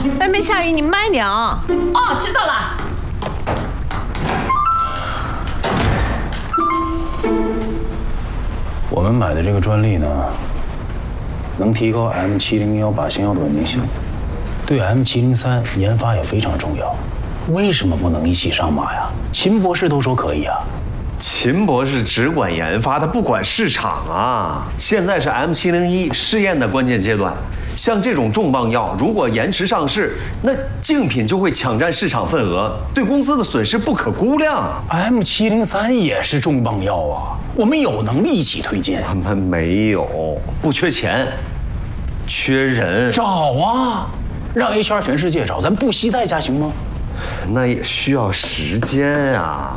外面下雨，你慢点啊。 哦，知道了。 我们买的这个专利呢，能提高 M701靶心药的稳定性，对 M703研发也非常重要。为什么不能一起上马呀？秦博士都说可以啊。 秦博士只管研发，他不管市场啊。现在是 M701试验的关键阶段，像这种重磅药，如果延迟上市，那竞品就会抢占市场份额，对公司的损失不可估量。 M703也是重磅药啊，我们有能力一起推进。 我们没有，不缺钱，缺人。 找啊，让 HR 全世界找，咱不惜代价行吗？ 那也需要时间啊。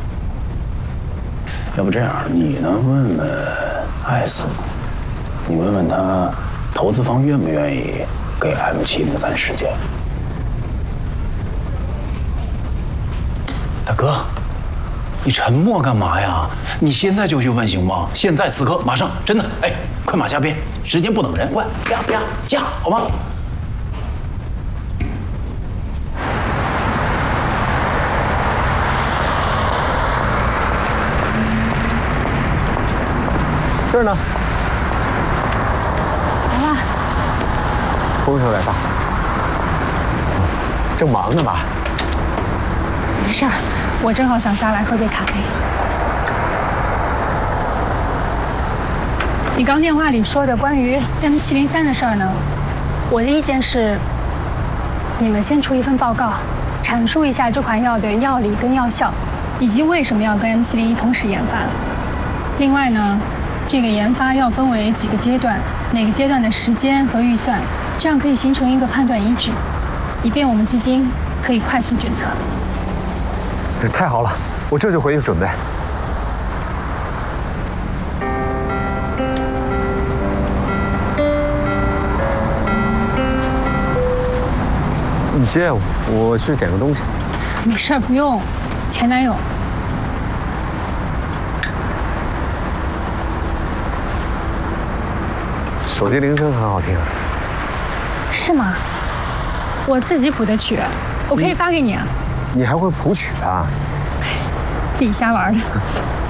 要不这样，你呢问问艾斯，你问问他，投资方愿不愿意给 M703时间？大哥，你沉默干嘛呀？你现在就去问行吗？现在此刻马上，真的，哎，快马加鞭，时间不等人，快啪啪驾，好吗？ 这儿呢， 来了， 风声有点大，正忙呢吧？ 没事儿，我正好想下来喝杯咖啡。你刚电话里说的关于 M703的事儿呢？我的意见是，你们先出一份报告，阐述一下这款药的药理跟药效，以及为什么要跟 M701同时研发。另外呢，这个研发要分为几个阶段，每个阶段的时间和预算，这样可以形成一个判断依据，以便我们基金可以快速决策。 这太好了，我这就回去准备。你接我去点个东西。 没事儿，不用，前男友。 手机铃声很好听。 是吗？我自己谱的曲，我可以发给你啊。 你还会谱曲啊？ 自己瞎玩的。